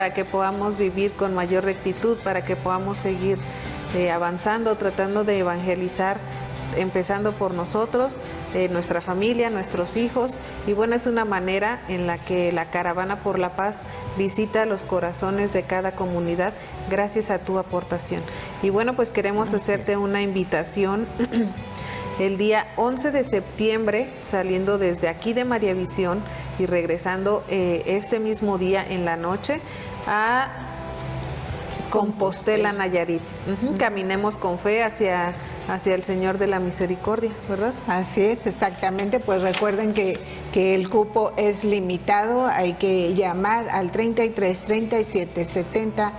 para que podamos vivir con mayor rectitud, para que podamos seguir avanzando, tratando de evangelizar, empezando por nosotros, nuestra familia, nuestros hijos. Y bueno, es una manera en la que la Caravana por la Paz visita los corazones de cada comunidad gracias a tu aportación. Y bueno, pues queremos hacerte una invitación el día 11 de septiembre, saliendo desde aquí de María Visión y regresando este mismo día en la noche a Compostela, Nayarit. Caminemos con fe hacia el Señor de la Misericordia, ¿verdad? Así es, exactamente. Pues recuerden que el cupo es limitado. Hay que llamar al 33 37 70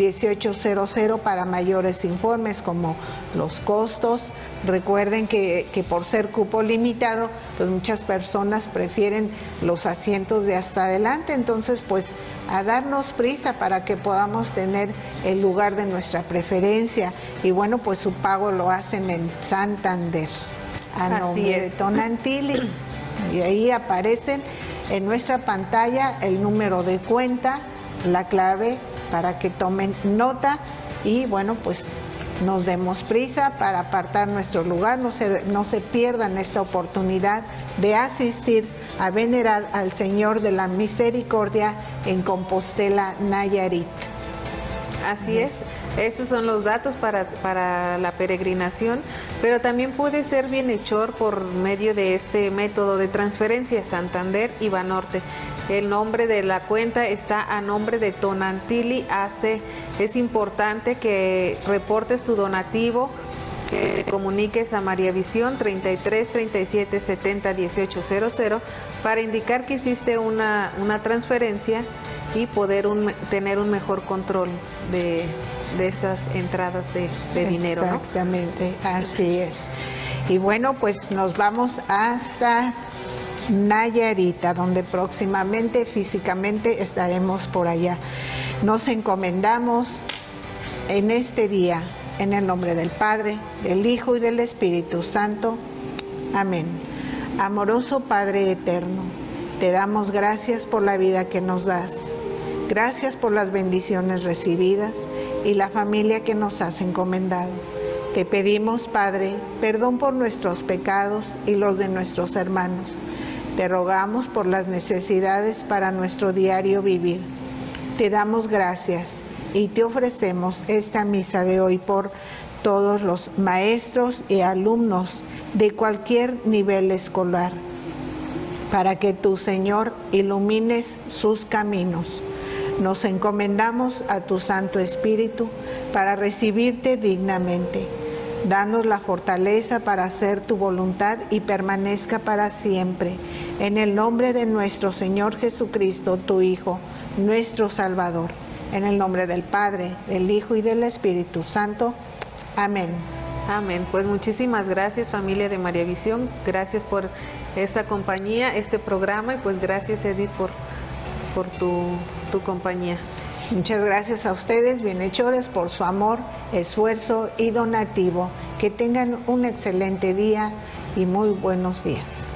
1800 para mayores informes como los costos. Recuerden que por ser cupo limitado, pues muchas personas prefieren los asientos de hasta adelante. Entonces, pues a darnos prisa para que podamos tener el lugar de nuestra preferencia. Y bueno, pues su pago lo hacen en Santander, a nombre de Tonantilli. Y ahí aparecen en nuestra pantalla el número de cuenta, la clave para que tomen nota y bueno, pues nos demos prisa para apartar nuestro lugar. No se pierdan esta oportunidad de asistir a venerar al Señor de la Misericordia en Compostela, Nayarit. Así es, estos son los datos para la peregrinación, pero también puede ser bienhechor por medio de este método de transferencia, Santander y Banorte. El nombre de la cuenta está a nombre de Tonantilli AC. Es importante que reportes tu donativo, que te comuniques a María Visión 33 37 70 1800 para indicar que hiciste una transferencia y poder tener un mejor control de estas entradas de dinero, ¿no? Exactamente, así es. Y bueno, pues nos vamos hasta Nayarita, donde próximamente físicamente estaremos por allá. Nos encomendamos en este día, en el nombre del Padre, del Hijo y del Espíritu Santo. Amén. Amoroso Padre eterno, te damos gracias por la vida que nos das. Gracias por las bendiciones recibidas y la familia que nos has encomendado. Te pedimos, Padre, perdón por nuestros pecados y los de nuestros hermanos. Te rogamos por las necesidades para nuestro diario vivir. Te damos gracias y te ofrecemos esta misa de hoy por todos los maestros y alumnos de cualquier nivel escolar, para que tú, Señor, ilumines sus caminos. Nos encomendamos a tu Santo Espíritu para recibirte dignamente. Danos la fortaleza para hacer tu voluntad y permanezca para siempre. En el nombre de nuestro Señor Jesucristo, tu Hijo, nuestro Salvador. En el nombre del Padre, del Hijo y del Espíritu Santo. Amén. Amén. Pues muchísimas gracias, familia de María Visión. Gracias por esta compañía, este programa, y pues gracias, Edith, por tu compañía. Muchas gracias a ustedes, bienhechores, por su amor, esfuerzo y donativo. Que tengan un excelente día y muy buenos días.